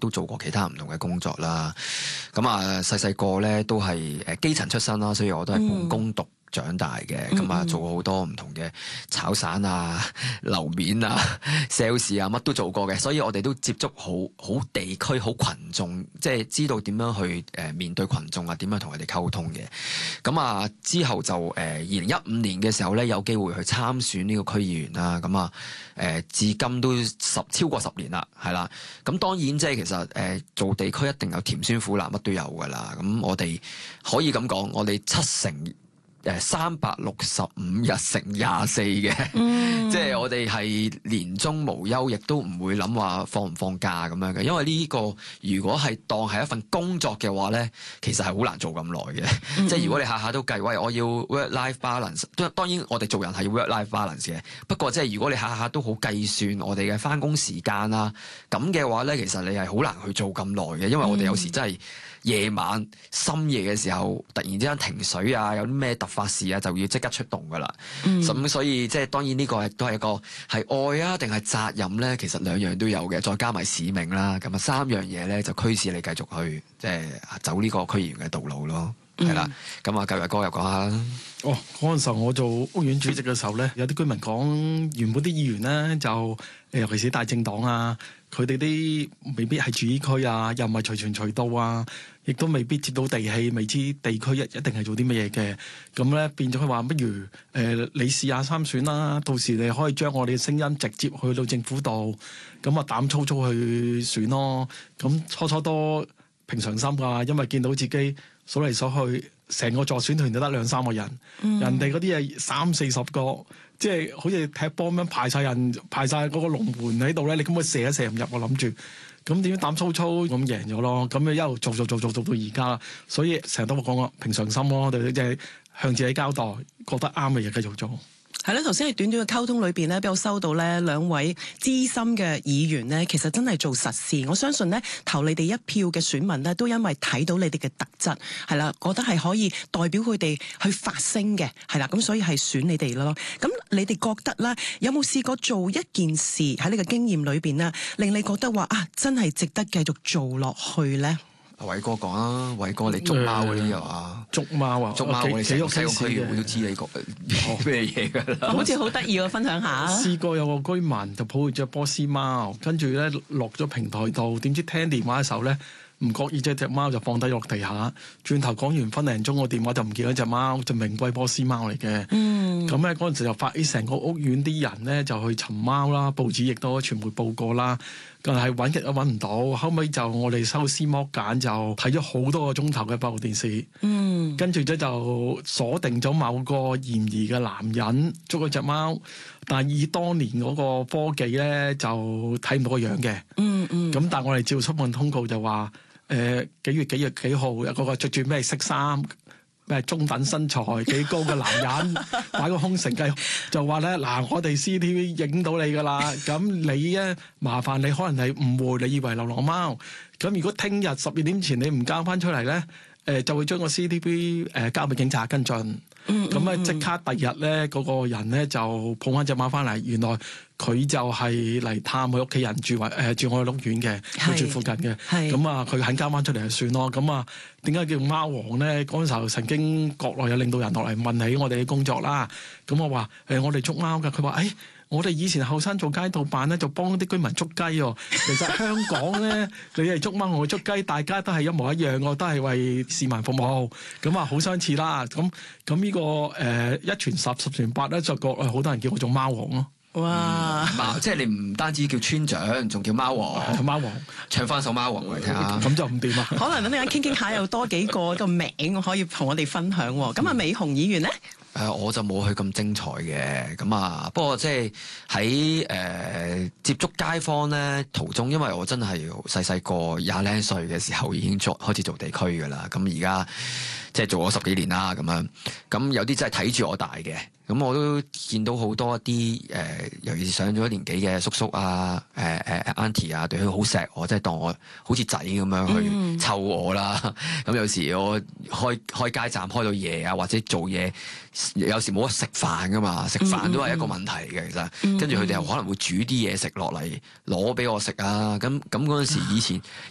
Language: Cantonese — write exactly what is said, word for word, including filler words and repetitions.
都做過其他唔同嘅工作啦。咁啊細細個咧都係誒基層出身啦，所以我都係半工讀長大嘅，咁啊、嗯、做過好多唔同嘅炒散啊、樓面啊、sales 啊，乜都做過嘅，所以我哋都接觸好好地區、好群眾，即係知道點樣去誒面對群眾啊，點樣同佢哋溝通嘅。咁啊之後就誒二零一五年嘅時候咧，有機會去參選呢個區議員啦。咁啊誒至今都十超過十年啦，係啦。咁當然即係其實誒做地區一定有甜酸苦辣，乜都有噶啦。咁我哋可以咁講，我哋七成。誒三百六十五日乘廿四嘅，嗯、即係我哋係年終無休，亦都唔會諗話放唔放假咁樣嘅。因為呢個如果係當係一份工作嘅話咧，其實係好難做咁耐嘅。嗯、即係如果你下下都計，喂，我要 work-life balance，當然我哋做人係要 work-life balance 嘅。不過即係如果你下下都好計算我哋嘅返工時間啦，咁嘅話咧，其實你係好難去做咁耐嘅，因為我哋有時真係。夜晚深夜嘅時候，突然之間停水啊，有啲咩突發事啊，就要即刻出動噶啦。咁、嗯、所以即係當然呢個係都係一個係愛啊，定係責任咧？其實兩樣都有嘅，再加埋使命啦。咁啊三樣嘢咧就驅使你繼續去即係走呢個區議員嘅道路咯。係啦、嗯，咁啊，繼日哥又講下啦。 哦，嗰陣時候我做屋苑主席嘅時候咧，有啲居民講原本啲議員咧就尤其是大政黨啊，佢哋啲未必係住依區啊，又唔係隨傳隨到啊。亦都未必接到地氣，未知地區一一定係做啲乜嘢嘅，咁咧變咗佢話不如誒、呃、你試下參選啦，到時你可以將我哋嘅聲音直接去到政府度，咁啊膽粗粗去選咯。咁初初都平常心㗎，因為見到自己數嚟數去，成個助選團就得兩三個人，嗯、人哋嗰啲係三四十個，即係好似踢波咁樣排晒人，排晒嗰個龍門喺度咧，你根本射都射唔入，我諗住。咁點樣膽粗粗咁贏咗咯？咁樣一路做做做做做到而家啦，所以成日都講個平常心咯，我哋即係向自己交代，覺得啱嘅嘢繼續做。 係啦，頭先喺短短嘅溝通裏邊咧，俾我收到咧兩位資深嘅議員咧，其實真係做實事。我相信咧，投你哋一票嘅選民咧，都因為睇到你哋嘅特質，係啦，覺得係可以代表佢哋去發聲嘅，係啦，咁所以係選你哋咯。咁你哋覺得咧，有冇試過做一件事喺你嘅經驗裏邊咧，令你覺得話啊，真係值得繼續做落去咧？ 阿偉哥講啦，偉哥你捉貓嗰啲又啊， 捉貓啊， 捉貓我哋成個區議員都知你講咩嘢㗎啦， 好似好得意喎，分享下。 試過有個居民就抱住隻波斯貓，跟住咧落咗平台度，點知聽電話嘅時候咧，唔覺意隻隻貓就放低落地下，轉頭講完分零鐘個電話就唔見咗隻貓，就名貴波斯貓嚟嘅。嗯，咁咧嗰陣時就發起成個屋苑啲人咧就去尋貓啦，報紙亦都傳媒報過啦。但係揾極都揾唔到，後尾就我哋收屍剝繭就睇咗好多個鐘頭嘅閉路電視，嗯，跟住咧就鎖定咗某個嫌疑嘅男人，捉咗隻貓，但係以當年嗰個科技咧就睇唔到個樣嘅，嗯嗯，咁但係我哋照出份通告就話，誒、呃、幾月幾月幾號有嗰個着住咩色衫，咩中等身材幾高嘅男人擺個空城計，就話咧嗱，我哋 C C T V 影到你噶啦，咁你咧麻煩你可能係誤會，你以為流浪貓，咁如果聽日十二點前你唔交翻出嚟咧，誒、呃、就會將個 C C T V 誒交俾警察跟進。咁咧即刻第日咧嗰個人咧就抱翻隻貓翻嚟，原來佢就係嚟探佢屋企人住，誒、呃、住我哋屋苑嘅，佢住附近嘅。咁啊，佢肯交翻出嚟就算咯。咁啊，點解叫貓王咧？嗰陣時候曾經國內有領導人落嚟問起我哋嘅工作啦。咁我話誒、呃，我哋捉貓㗎。佢話誒，我哋以前後生做街道辦咧，就幫啲居民捉雞喎。其實香港咧，你係捉貓，我捉雞，大家都係一模一樣嘅，都係為市民服務。咁啊，好相似啦。咁咁呢個誒、呃、一傳十，十傳百咧，就國內好多人叫我做貓王咯。 哇！ 嗯、即係你唔單止叫村長，仲叫貓王。 貓王唱翻首貓王嚟聽下， 咁就唔掂啦。 可能等陣間傾傾下，有多幾個個名可以同我哋分享。咁啊，美雄議員咧？ 誒、呃、我就冇去咁精彩嘅，咁啊不過即係喺誒接觸街坊咧途中，因為我真係細細個廿零歲嘅時候已經做開始做地區㗎啦，咁而家即係做咗十幾年啦，咁樣咁有啲真係睇住我大嘅，咁我都見到好多一啲誒、呃，尤其是上咗年紀嘅叔叔啊、誒誒 Auntie 啊，對佢好錫我，即係當我好似仔咁樣去湊我啦。咁、嗯、有時我開開街站開到夜啊，或者做嘢。有時冇得食飯噶嘛，食飯都係一個問題嘅。其實、嗯、跟住佢哋又可能會煮啲嘢食落嚟攞俾我食啊。咁咁嗰陣時以前